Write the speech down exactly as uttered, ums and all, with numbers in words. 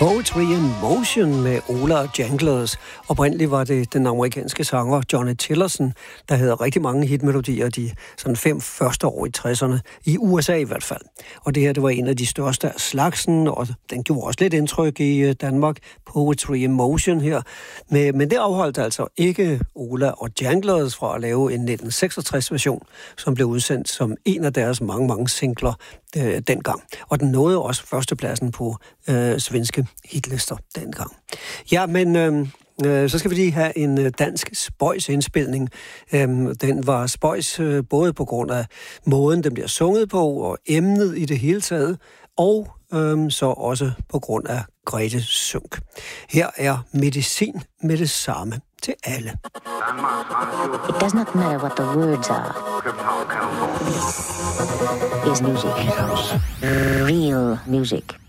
Poetry in Motion med Ola og Janglers. Oprindeligt var det den amerikanske sanger Johnny Tillerson, der havde rigtig mange hitmelodier de sådan fem første år i tresserne, i U S A i hvert fald. Og det her, det var en af de største af slagsen, og den gjorde også lidt indtryk i Danmark, Poetry in Motion her. Men det afholdt altså ikke Ola og Janglers fra at lave en nitten seksogtres version, som blev udsendt som en af deres mange, mange singler øh, dengang. Og den nåede også førstepladsen på øh, svenske hitlister dengang. Ja, men øh, øh, så skal vi lige have en dansk spøjs-indspilning. Øh, den var spøjs øh, både på grund af måden, den bliver sunget på, og emnet i det hele taget, og øh, så også på grund af Grete Sunk. Her er medicin med det samme til alle. It does not matter what the words are. Is music. Real music.